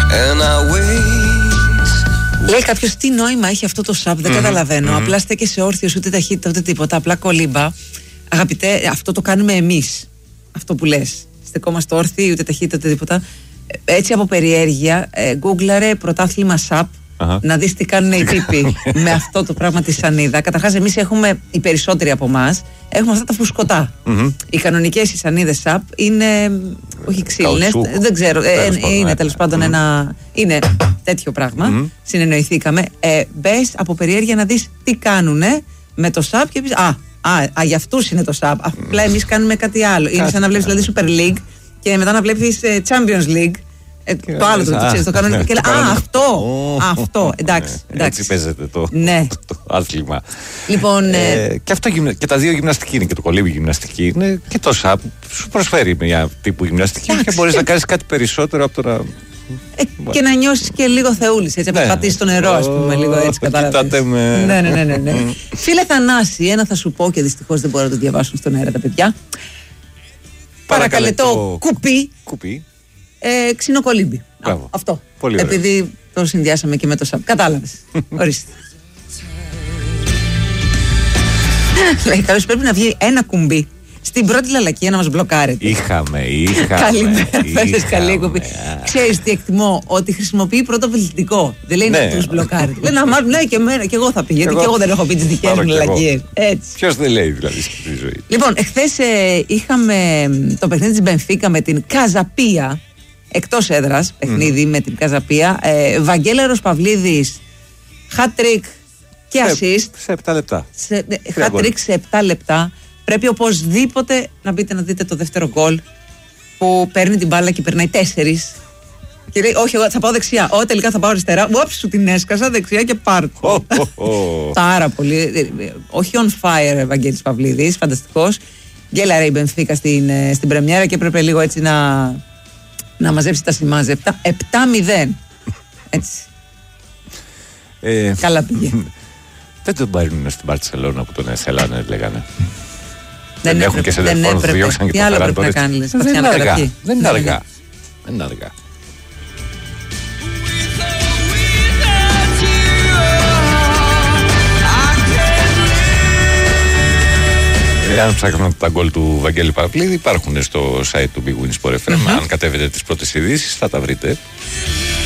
Λέει κάποιος τι νόημα έχει αυτό το σαπ, δεν καταλαβαίνω. Απλά στέκεσαι όρθιος, ούτε ταχύτητα ούτε τίποτα. Απλά κολύμπα. Αγαπητέ, αυτό το κάνουμε εμείς. Αυτό που λες. Στεκόμαστε όρθιοι, ούτε ταχύτητα ούτε τίποτα. Έτσι από περιέργεια, γκούγκλαρε πρωτάθλημα σαπ. Να δεις τι κάνουν οι τύποι με αυτό το πράγμα τη σανίδα. Καταρχάς, εμείς έχουμε, οι περισσότεροι από εμάς, έχουμε αυτά τα φουσκωτά. Οι κανονικές οι σανίδες σαπ είναι, όχι ξύλινες, δεν ξέρω, είναι τέλος πάντων ένα, είναι τέτοιο πράγμα. Συνεννοηθήκαμε. Μπες από περιέργεια να δεις τι κάνουνε με το σαπ και πεις, για αυτούς είναι το σαπ. Απλά εμείς κάνουμε κάτι άλλο. Είναι σαν να βλέπεις δηλαδή Super League και μετά να βλέπεις Champions League. Το άλλο το ξέρεις, το κανονικό. Και λέει, αυτό. Εντάξει. Έτσι παίζεται το άθλημα. Λοιπόν. Και τα δύο γυμναστική είναι, και το κολύμπι γυμναστική είναι, και το ΣΑΠ σου προσφέρει μια τύπου γυμναστική και μπορείς να κάνεις κάτι περισσότερο από το να. Και να νιώσεις και λίγο θεούλης, έτσι, να πατήσεις στο νερό, ας πούμε, λίγο έτσι, κατάλαβες. Ναι. Φίλε Θανάση, ένα θα σου πω και δυστυχώς δεν μπορώ να το διαβάσουν στον αέρα τα παιδιά. Παρακαλετό κουπί. Ξινοκολύμπι. Αυτό. Επειδή το συνδυάσαμε και με το ΣΑΠ. Κατάλαβες. Ορίστε. Λέει καλώς, πρέπει να βγει ένα κουμπί στην πρώτη λαλακία να μας μπλοκάρετε. Είχαμε. Καλημέρα, φέτες καλή κουμπί. Ξέρεις τι εκτιμώ, ότι χρησιμοποιεί πρώτο βελτιστικό. Δεν λέει να τους μπλοκάρετε. Λέει να μάθουν, ναι, και εμένα, και εγώ θα πει. Γιατί και εγώ δεν έχω πει τις δικές μου λαλακίες. Ποιος δεν λέει δηλαδή στη ζωή. Λοιπόν, εχθές είχαμε το παιχνίδι της Μπενφίκα με την Καζαπία. Εκτός έδρας, παιχνίδι με την Καζαπία. Βαγγέλερος Παυλίδης, hat-trick και assist. Σε 7 λεπτά. Hat-trick σε 7 λεπτά. Πρέπει οπωσδήποτε να μπείτε να δείτε το δεύτερο γκολ που παίρνει την μπάλα και περνάει 4. Και λέει, όχι, εγώ θα πάω δεξιά. Τελικά θα πάω αριστερά. Σου την έσκασα δεξιά και πάρκο. Πάρα πολύ. Όχι on fire, Βαγγέλης Παυλίδης, φανταστικός. Γκέλαρε η Μπενφίκα στην πρεμιέρα και έπρεπε λίγο έτσι να μαζέψει τα σημάζευτα. 7-0. Έτσι. Καλά πήγε. Δεν τον πάρουν στην Μπαρτσελώνα που τον θέλανε, λέγανε. Δεν έχουν και σε τηλεφώνο, του διώξαν και τι άλλο πρέπει να κάνει, λες. Δεν είναι αργά. Δεν είναι αργά. Αν ψάχνετε τα γκολ του Βαγγέλη Παυλίδη, υπάρχουν στο site του Big Win Sport FM. Αν κατέβετε τις πρώτες ειδήσεις θα τα βρείτε.